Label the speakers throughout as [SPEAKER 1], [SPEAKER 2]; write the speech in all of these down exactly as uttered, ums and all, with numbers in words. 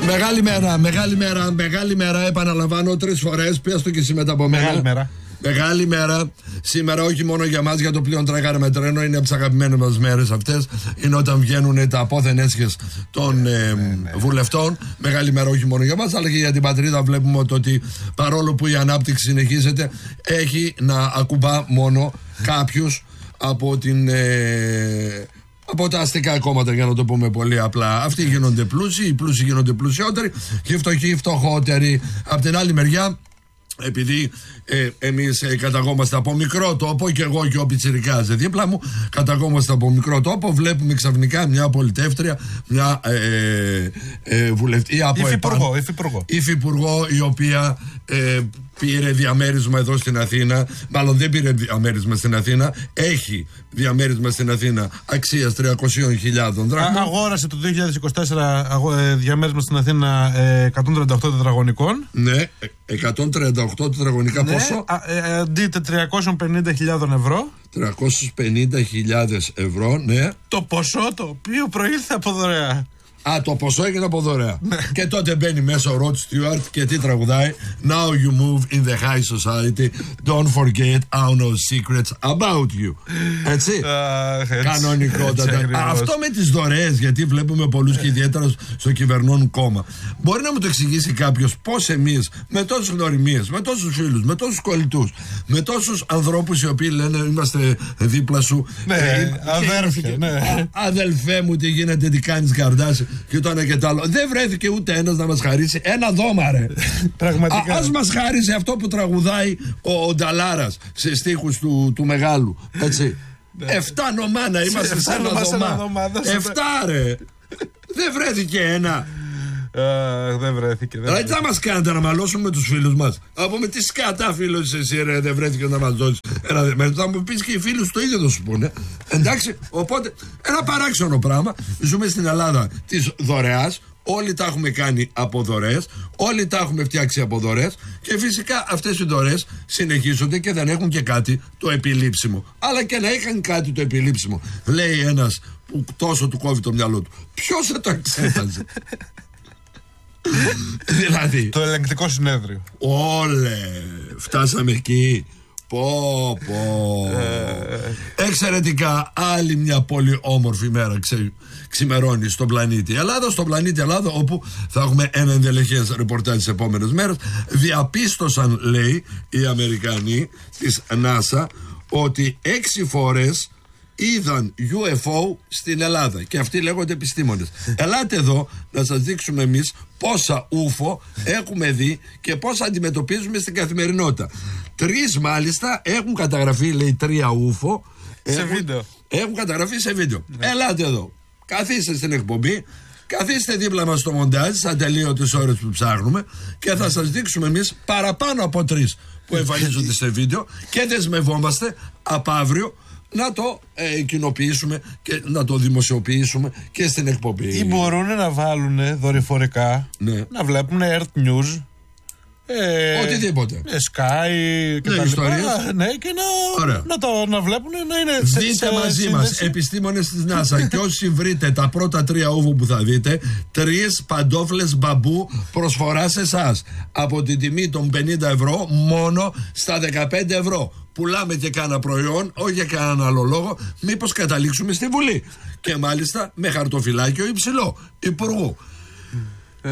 [SPEAKER 1] Μεγάλη μέρα, μεγάλη μέρα, μεγάλη μέρα. Επαναλαμβάνω τρεις φορές. Πες το και εσύ μετά από μένα.
[SPEAKER 2] Μεγάλη μέρα.
[SPEAKER 1] Μεγάλη μέρα. Σήμερα όχι μόνο για μας, για το πλοίο Τράγαρα με τρένο. Είναι από τις αγαπημένες μας μέρες αυτές. Είναι όταν βγαίνουν τα απόθεν έσχες των ε, ναι, ναι. βουλευτών. Μεγάλη μέρα όχι μόνο για μας, αλλά και για την πατρίδα. Βλέπουμε ότι παρόλο που η ανάπτυξη συνεχίζεται, έχει να ακουμπά μόνο κάποιους από την... Ε, από τα αστικά κόμματα, για να το πούμε πολύ απλά. Αυτοί γίνονται πλούσιοι, οι πλούσιοι γίνονται πλουσιότεροι και οι φτωχοί φτωχότεροι. Απ' την άλλη μεριά, επειδή ε, εμείς ε, καταγόμαστε από μικρό τόπο, και εγώ και ο πιτσιρικάς δίπλα μου καταγόμαστε από μικρό τόπο, βλέπουμε ξαφνικά μια πολιτεύτρια, μια ε, ε, ε, βουλευτή από
[SPEAKER 2] υφυπουργό, υφυπουργό.
[SPEAKER 1] υφυπουργό, η οποία ε, πήρε διαμέρισμα εδώ στην Αθήνα. Μάλλον δεν πήρε διαμέρισμα στην Αθήνα, έχει διαμέρισμα στην Αθήνα αξίας τριακόσιες χιλιάδες δραχμών.
[SPEAKER 2] Αγόρασε το δύο χιλιάδες είκοσι τέσσερα διαμέρισμα στην Αθήνα εκατόν τριάντα οκτώ τετραγωνικών.
[SPEAKER 1] Ναι, εκατόν τριάντα οκτώ τετραγωνικά, ναι, πόσο?
[SPEAKER 2] Αντί τριακόσιες πενήντα χιλιάδες ευρώ.
[SPEAKER 1] τριακόσιες πενήντα χιλιάδες ευρώ, ναι.
[SPEAKER 2] Το ποσό το οποίο προήλθε από δωρεά.
[SPEAKER 1] Α, το ποσό έγινε από δωρεά. Και τότε μπαίνει μέσα ο Ροτ Στιούαρτ και τι τραγουδάει? Now you move in the high society. Don't forget our no secrets about you. Έτσι. Uh, Κανονικότατα. Έτσι, αυτό με τις δωρεές, γιατί βλέπουμε πολλούς και ιδιαίτερα στο κυβερνών κόμμα. Μπορεί να μου το εξηγήσει κάποιος πώς εμείς με τόσες γνωριμίες, με τόσους φίλους, με τόσους κολλητούς, με τόσους ανθρώπους οι οποίοι λένε είμαστε δίπλα σου.
[SPEAKER 2] Ναι, ε, αδέρφια, ναι.
[SPEAKER 1] Α, αδελφέ μου, τι γίνεται, τι κάνεις, καρδάσαι. Και το ένα και το άλλο. Δεν βρέθηκε ούτε ένας να μας χαρίσει ένα δώμα, ρε.
[SPEAKER 2] Πραγματικά.
[SPEAKER 1] Α, ας μας χάρισε αυτό που τραγουδάει ο, ο Νταλάρας σε στίχους του, του Μεγάλου. Έτσι. Εφτά νομάνα είμαστε σε ένα δωμά. Εφτά, ρε. Δεν βρέθηκε ένα.
[SPEAKER 2] Uh, δεν βρέθηκε.
[SPEAKER 1] Αλλά τι θα μας κάνετε να μαλώσουμε με τους φίλους μας? Από με τι σκατά φίλος εσύ, ρε, δεν βρέθηκε να μας δώσεις ένα δεμένο. Θα μου πεις και οι φίλους το ίδιο θα σου πούνε. Εντάξει, οπότε ένα παράξενο πράγμα. Ζούμε στην Ελλάδα της δωρεάς. Όλοι τα έχουμε κάνει από δωρεές. Όλοι τα έχουμε φτιάξει από δωρεές. Και φυσικά αυτές οι δωρεές συνεχίζονται και δεν έχουν και κάτι το επιλήψιμο. Αλλά και να είχαν κάτι το επιλήψιμο, λέει ένας που τόσο του κόβει το μυαλό του, ποιος θα το εξέταζε? Δηλαδή
[SPEAKER 2] το ελεγκτικό συνέδριο.
[SPEAKER 1] Όλε, φτάσαμε εκεί. Πω πω. Εξαιρετικά. Άλλη μια πολύ όμορφη μέρα ξε, ξημερώνει στον πλανήτη Ελλάδα. Στον πλανήτη Ελλάδα, όπου θα έχουμε ένα ενδελεχές ρεπορτάζ τις επόμενες μέρες. Διαπίστωσαν, λέει, οι Αμερικανοί της NASA ότι έξι φορές είδαν γιου εφ ο στην Ελλάδα. Και αυτοί λέγονται επιστήμονες. Ελάτε εδώ να σας δείξουμε εμείς πόσα ούφο έχουμε δει και πόσα αντιμετωπίζουμε στην καθημερινότητα. Τρεις μάλιστα έχουν καταγραφεί, λέει, τρία ούφο
[SPEAKER 2] σε
[SPEAKER 1] έχουν,
[SPEAKER 2] βίντεο.
[SPEAKER 1] Έχουν καταγραφεί σε βίντεο. Ναι. Ελάτε εδώ. Καθίστε στην εκπομπή. Καθίστε δίπλα μας στο μοντάζ, σαν τελείωτες ώρες που ψάχνουμε, και θα σας δείξουμε εμείς παραπάνω από τρεις που εμφανίζονται σε βίντεο, και δεσμευόμαστε από αύριο να το ε, κοινοποιήσουμε και να το δημοσιοποιήσουμε και στην εκπομπή.
[SPEAKER 2] Ή μπορούν να βάλουν δορυφορικά, ναι, να βλέπουν Earth News, ε,
[SPEAKER 1] οτιδήποτε,
[SPEAKER 2] ε, Sky και
[SPEAKER 1] ναι,
[SPEAKER 2] τα
[SPEAKER 1] ιστορίες.
[SPEAKER 2] λοιπά, ναι, και να, να, το, να βλέπουν να είναι.
[SPEAKER 1] Δείτε σε, μαζί σε, μας σε, επιστήμονες της NASA και όσοι βρείτε τα πρώτα τρία ούβο που θα δείτε, τρεις παντόφλες μπαμπού προσφορά σε εσάς από την τιμή των πενήντα ευρώ μόνο στα δεκαπέντε ευρώ. Πουλάμε και κάνα προϊόν, όχι για κανέναν άλλο λόγο, μήπως καταλήξουμε στη Βουλή. Και μάλιστα με χαρτοφυλάκιο υψηλό υπουργού. Ε...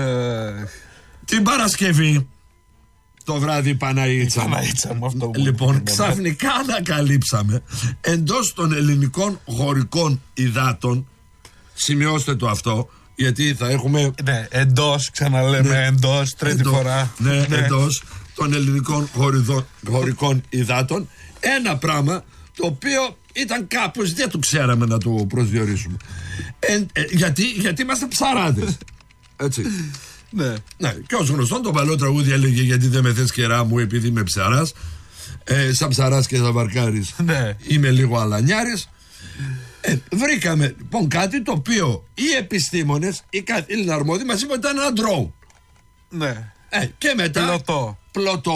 [SPEAKER 1] Την Παρασκευή το βράδυ Παναΐτσα.
[SPEAKER 2] Παναΐτσα μου αυτό.
[SPEAKER 1] Λοιπόν, ξαφνικά ανακαλύψαμε εντός των ελληνικών χωρικών υδάτων, σημειώστε το αυτό, γιατί θα έχουμε.
[SPEAKER 2] Ναι, εντός, ξαναλέμε, ναι, εντός, τρίτη εντός, φορά.
[SPEAKER 1] Ναι, ναι, εντός των ελληνικών χωριδο, χωρικών υδάτων, ένα πράγμα το οποίο ήταν κάπως, δεν το ξέραμε να το προσδιορίσουμε. Ε, ε, γιατί, γιατί είμαστε ψαράδες. Έτσι.
[SPEAKER 2] Ναι.
[SPEAKER 1] Ναι. Και ως γνωστόν το παλαιό τραγούδι έλεγε γιατί δεν με θες κερά μου επειδή είμαι ψαράς. Ε, σαν ψαράς και σαν βαρκάρης, ναι, είμαι λίγο αλανιάρης. Ε, βρήκαμε λοιπόν κάτι το οποίο οι επιστήμονες, οι καθήλυνα αρμόδιοι μας είπαν ότι ήταν ένα drone.
[SPEAKER 2] Ναι.
[SPEAKER 1] Ε, και μετά
[SPEAKER 2] πλωτό.
[SPEAKER 1] πλωτό.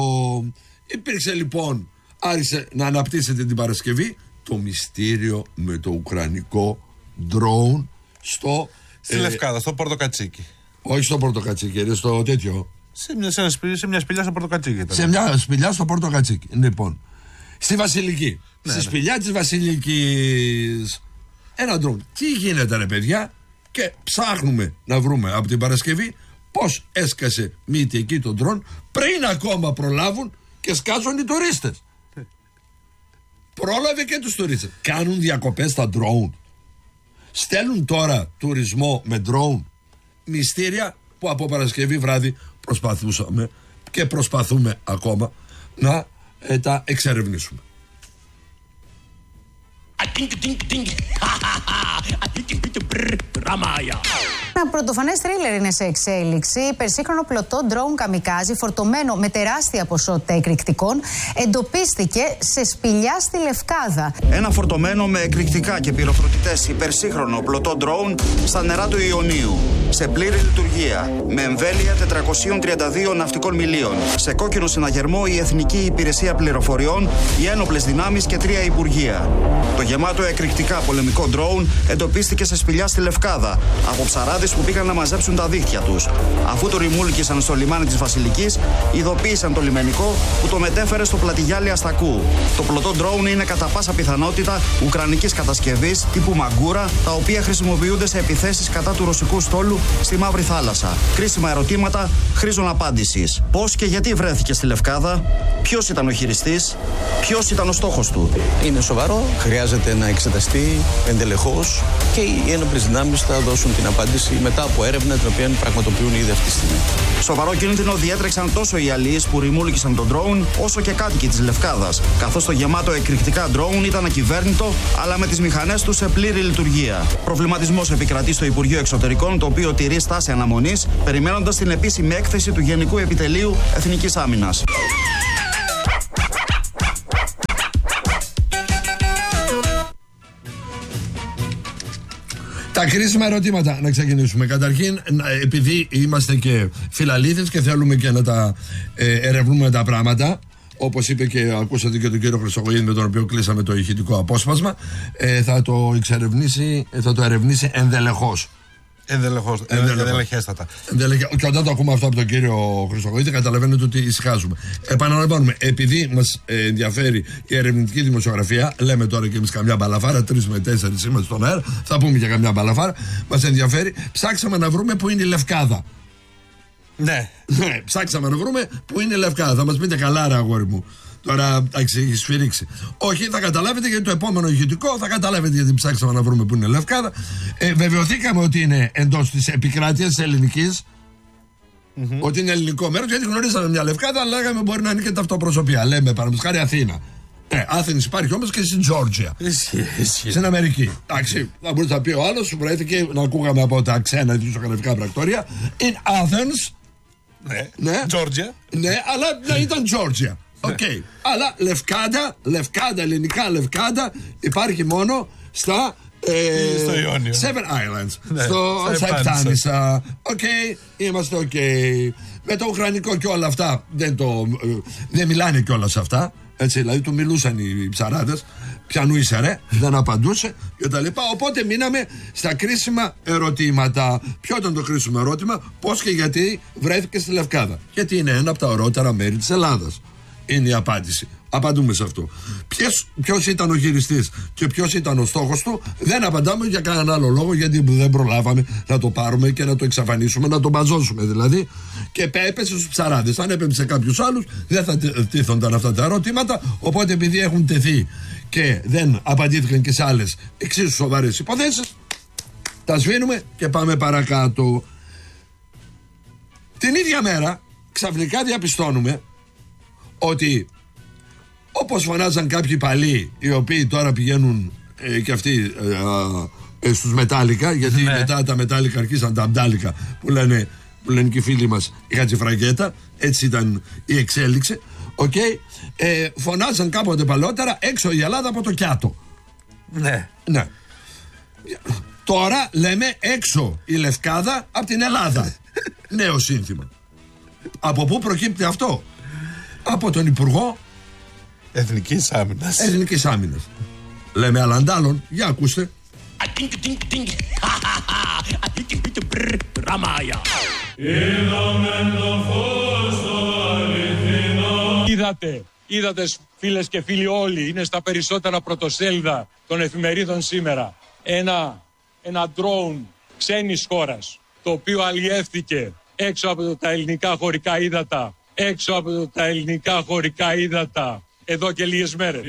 [SPEAKER 1] Υπήρξε λοιπόν, άρχισε να αναπτύσσεται την Παρασκευή το μυστήριο με το ουκρανικό drone στο
[SPEAKER 2] στη ε, Λευκάδα, στο Πορτοκατσίκι.
[SPEAKER 1] Όχι στο Πορτοκατσίκι, στο τέτοιο.
[SPEAKER 2] Σε μια, σε, σε μια σπηλιά στο Πορτοκατσίκι.
[SPEAKER 1] Σε μια σπηλιά στο Πορτοκατσίκι. Λοιπόν, στη Βασιλική.
[SPEAKER 2] Ναι,
[SPEAKER 1] στη
[SPEAKER 2] ναι.
[SPEAKER 1] σπηλιά της Βασιλικής. Ένα ντρόουν. Τι γίνεται, ρε παιδιά, και ψάχνουμε να βρούμε από την Παρασκευή πώς έσκασε μύτη εκεί το ντρόουν πριν ακόμα προλάβουν και σκάσουν οι τουρίστες. Πρόλαβε και τους τουρίστες. Κάνουν διακοπές τα ντρόουν. Στέλνουν τώρα τουρισμό με ντρόουν. Μυστήρια που από Παρασκευή βράδυ προσπαθούσαμε και προσπαθούμε ακόμα να ε, τα εξερευνήσουμε.
[SPEAKER 3] Ένα πρωτοφανές θρίλερ είναι σε εξέλιξη. Υπερσύγχρονο πλωτό ντρόουν καμικάζι φορτωμένο με τεράστια ποσότητα εκρηκτικών εντοπίστηκε σε σπηλιά στη Λευκάδα.
[SPEAKER 4] Ένα φορτωμένο με εκρηκτικά και πυροφροτητές υπερσύγχρονο πλωτό ντρόουν στα νερά του Ιωνίου. Σε πλήρη λειτουργία. Με εμβέλεια τετρακόσια τριάντα δύο ναυτικών μιλίων. Σε κόκκινο συναγερμό η Εθνική Υπηρεσία Πληροφοριών, οι Ένοπλες Δυνάμεις και τρία Υπουργεία. Το γεμάτο εκρηκτικά πολεμικό ντρόουν εντοπίστηκε σε σπηλιά στη Λευκάδα από ψαράδες που πήγαν να μαζέψουν τα δίχτυα τους. Αφού το ρημούλκησαν στο λιμάνι της Βασιλικής, ειδοποίησαν το λιμενικό που το μετέφερε στο πλατηγιάλι Αστακού. Το πλωτό ντρόουν είναι κατά πάσα πιθανότητα ουκρανικής κατασκευής τύπου Μαγκούρα, τα οποία χρησιμοποιούνται σε επιθέσεις κατά του ρωσικού στόλου στη Μαύρη Θάλασσα. Κρίσιμα ερωτήματα χρήζουν απάντησης. Πώς και γιατί βρέθηκε στη Λευκάδα, ποιος ήταν ο χειριστής, ποιος ήταν ο στόχος του.
[SPEAKER 5] Είναι σοβαρό, χρειάζεται να εξεταστεί εντελεχώς και οι ένοπλες δυνάμεις θα δώσουν την απάντηση μετά από έρευνα την οποία πραγματοποιούν ήδη αυτή τη στιγμή.
[SPEAKER 4] Σοβαρό κίνδυνο διέτρεξαν τόσο οι αλλοίς που ρημούλκησαν τον ντρόουν, όσο και κάτοικοι της Λευκάδας, καθώς το γεμάτο εκρηκτικά ντρόουν ήταν ακυβέρνητο, αλλά με τις μηχανές του σε πλήρη λειτουργία. Προβληματισμός επικρατεί στο Υπουργείο Εξωτερικών, το οποίο τηρεί στάση αναμονής, περιμένοντας την επίσημη έκθεση του Γενικού Επιτελείου Εθνικής Άμυνας.
[SPEAKER 1] Τα κρίσιμα ερωτήματα να ξεκινήσουμε. Καταρχήν, επειδή είμαστε και φιλαλήθες και θέλουμε και να τα ε, ερευνούμε τα πράγματα, όπως είπε και ακούσατε και τον κύριο Χρυσογοίδη με τον οποίο κλείσαμε το ηχητικό απόσπασμα, ε, θα το εξερευνήσει, θα το ερευνήσει ενδελεχώς.
[SPEAKER 2] Ενδελεχώς, ενδελεχέστατα.
[SPEAKER 1] Και όταν το ακούμε αυτό από τον κύριο Χρυσογοίδη, καταλαβαίνετε ότι ησυχάζουμε. Επαναλαμβάνουμε, επειδή μας ενδιαφέρει η ερευνητική δημοσιογραφία, λέμε τώρα και εμείς καμιά μπαλαφάρα, τρεις με τέσσερις είμαστε στον αέρα, θα πούμε και καμιά μπαλαφάρα. Μας ενδιαφέρει, ψάξαμε να βρούμε που είναι η Λευκάδα.
[SPEAKER 2] Ναι.
[SPEAKER 1] Ναι, ψάξαμε να βρούμε που είναι η Λευκάδα. Θα μας πείτε καλά, ρε αγόρι μου. Τώρα έχει σφυρίξει. Όχι, θα καταλάβετε γιατί το επόμενο ηχητικό θα καταλάβετε γιατί ψάξαμε να βρούμε που είναι η Λευκάδα. Ε, βεβαιωθήκαμε ότι είναι εντός της επικράτειας ελληνικής. Mm-hmm. Ότι είναι ελληνικό μέρος, γιατί γνωρίζαμε μια Λευκάδα, αλλά λέγαμε μπορεί να είναι και ταυτοπροσωπία. Λέμε παραδείγματος χάρη Αθήνα. Ε, Άθενης υπάρχει όμως και στην Τζόρτζια. Στην Αμερική. Εντάξει, θα μπορούσε να πει ο άλλος, σου βρέθηκε να ακούγαμε από τα ξένα ειδησιογραφικά πρακτορία. In Athens.
[SPEAKER 2] Ναι,
[SPEAKER 1] ναι.
[SPEAKER 2] Τζόρτζια.
[SPEAKER 1] Ναι, αλλά να ήταν Τζόρτζια. Οκ. Okay. Αλλά Λευκάδα, Λευκάδα, ελληνικά Λευκάδα υπάρχει μόνο στα
[SPEAKER 2] ε, στο Ιόνιο.
[SPEAKER 1] Seven Islands.
[SPEAKER 2] Ναι,
[SPEAKER 1] στο Σαϊπτάνισσα. Οκ, okay, είμαστε οκ. Okay. Με το Ουκρανικό και όλα αυτά δεν, το, ε, δεν μιλάνε κιόλα αυτά. Έτσι, δηλαδή του μιλούσαν οι ψαράδες. Πιανού είσαι ρε, δεν απαντούσε και τα λοιπά. Οπότε μείναμε στα κρίσιμα ερωτήματα. Ποιο ήταν το κρίσιμο ερώτημα, πώς και γιατί βρέθηκε στη Λευκάδα? Γιατί είναι ένα από τα ωραιότερα μέρη της Ελλάδας. Είναι η απάντηση. Απαντούμε σε αυτό. Ποιος ήταν ο χειριστής και ποιος ήταν ο στόχος του, δεν απαντάμε για κανέναν άλλο λόγο, γιατί δεν προλάβαμε να το πάρουμε και να το εξαφανίσουμε, να το μπαζώσουμε δηλαδή. Και έπεσε στους ψαράδες. Αν έπεσε σε κάποιους άλλους, δεν θα τίθονταν αυτά τα ερωτήματα. Οπότε επειδή έχουν τεθεί και δεν απαντήθηκαν και σε άλλες εξίσου σοβαρές υποθέσεις, τα σβήνουμε και πάμε παρακάτω. Την ίδια μέρα ξαφνικά διαπιστώνουμε ότι όπως φωνάζαν κάποιοι παλιοί, οι οποίοι τώρα πηγαίνουν ε, και αυτοί ε, ε, στους μετάλλικα, γιατί ναι. μετά τα μετάλλικα αρχίσαν τα αμπτάλικα που λένε, που λένε και οι φίλοι μας η Χατζηφραγκέτα, έτσι ήταν η εξέλιξη. Okay. Ε, φωνάζαν κάποτε παλαιότερα έξω η Ελλάδα από το Κιάτο.
[SPEAKER 2] Ναι.
[SPEAKER 1] Ναι. Τώρα λέμε έξω η Λευκάδα από την Ελλάδα. Νέο σύνθημα. Από πού προκύπτει αυτό? Από τον Υπουργό
[SPEAKER 2] Εθνικής Άμυνας.
[SPEAKER 1] Εθνικής Άμυνας. Λέμε αλλαντάλλον. Για ακούστε.
[SPEAKER 6] Είδατε, είδατε φίλες και φίλοι όλοι, είναι στα περισσότερα πρωτοσέλιδα των εφημερίδων σήμερα. Ένα, ένα drone ξένης χώρας, το οποίο αλλιεύθηκε έξω από τα ελληνικά χωρικά ύδατα, έξω από τα ελληνικά χωρικά ύδατα, εδώ και λίγες μέρες.